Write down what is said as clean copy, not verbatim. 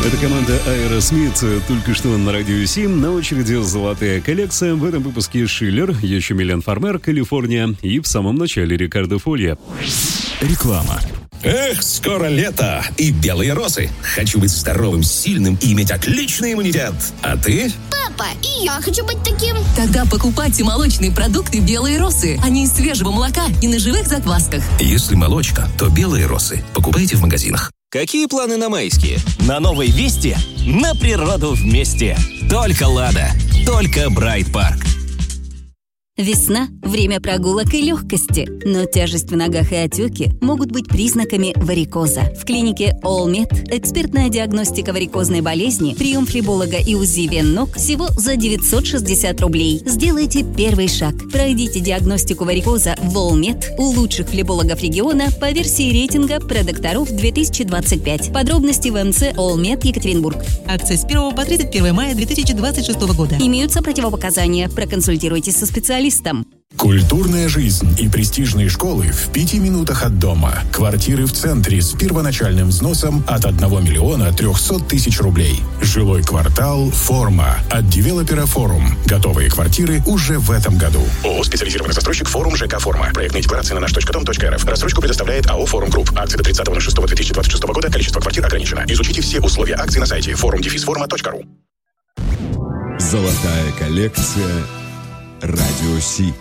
Это команда Aerosmith, только что на радио 7. На очереди золотая коллекция. В этом выпуске Шиллер, еще Милен Фармер, Калифорния и в самом начале Рикардо Фолья. Реклама. Эх, скоро лето и белые розы. Хочу быть здоровым, сильным и иметь отличный иммунитет. А ты? Папа, и я хочу быть таким. Тогда покупайте молочные продукты «Белые росы». Они из свежего молока и на живых заквасках. Если молочка, то белые росы. Покупайте в магазинах. Какие планы на майские? На новой Весте, на природу вместе. Только «Лада», только Брайт Парк. Весна – время прогулок и легкости, но тяжесть в ногах и отеки могут быть признаками варикоза. В клинике All Med экспертная диагностика варикозной болезни, прием флеболога и УЗИ вен ног всего за 960 рублей. Сделайте первый шаг. Пройдите диагностику варикоза в All Med у лучших флебологов региона по версии рейтинга продокторов 2025. Подробности в МЦ All Med Екатеринбург. Акция с 1 по 31 мая 2026 года. Имеются противопоказания. Проконсультируйтесь со специалистом. Культурная жизнь и престижные школы в 5 минутах от дома. Квартиры в центре с первоначальным взносом от 1 миллиона 300 тысяч рублей. Жилой квартал «Форма» от девелопера «Форум». Готовые квартиры уже в этом году. ООО «Специализированный застройщик Форум ЖК Форма». Проектные декларации на наш.дом.рф. Рассрочку предоставляет АО «Форум Групп». Акции до 30.06.2026 года. Количество квартир ограничено. Изучите все условия акций на сайте forum-forma.ru. Золотая коллекция Радио Си.